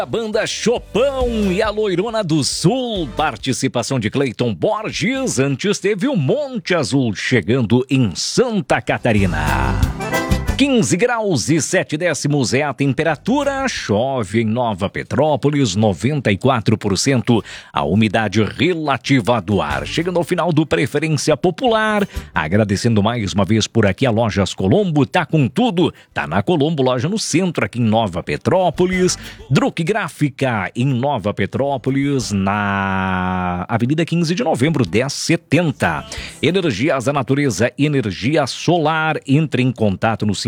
A banda Chopão e a Loirona do Sul, participação de Cleiton Borges. Antes teve o Monte Azul chegando em Santa Catarina. 15 graus e 7 décimos é a temperatura, chove em Nova Petrópolis, 94% a umidade relativa do ar. Chegando ao final do Preferência Popular, agradecendo mais uma vez por aqui a Lojas Colombo, tá com tudo, tá na Colombo, loja no centro aqui em Nova Petrópolis, Druck Gráfica em Nova Petrópolis, na Avenida 15 de Novembro, 1070. Energias da Natureza, energia solar, entre em contato no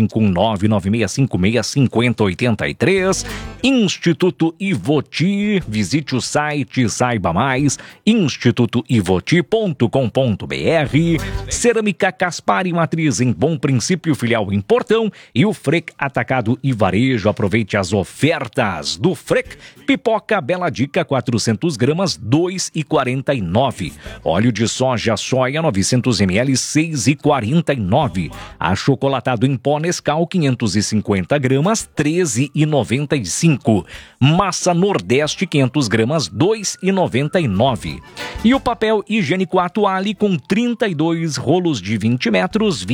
51996565083. Instituto Ivoti, visite o site, saiba mais, institutoivoti.com.br. Cerâmica Caspar e Matriz em Bom Princípio, filial em Portão, e o Frec Atacado e Varejo. Aproveite as ofertas do Frec. Pipoca Bela Dica 400 gramas, 2,49. Óleo de soja soia 900 ml, 6,49. Achocolatado em pó Nescau 550 gramas, 13,95. Massa Nordeste 500 gramas, 2,99. E o papel higiênico Atuale com 32 rolos de 20 metros,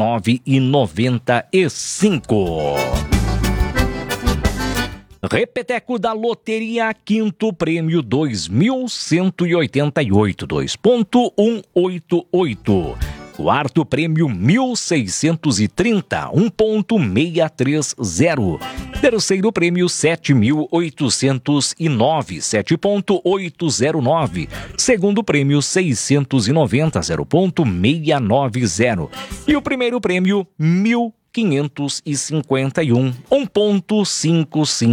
29,95. Repeteco da Loteria, quinto prêmio 2.188, 2.188. Quarto prêmio 1.630, 1.630. Terceiro prêmio 7.809, 7.809. Segundo prêmio 690, 0.690. E o primeiro prêmio 1.551, 1.55.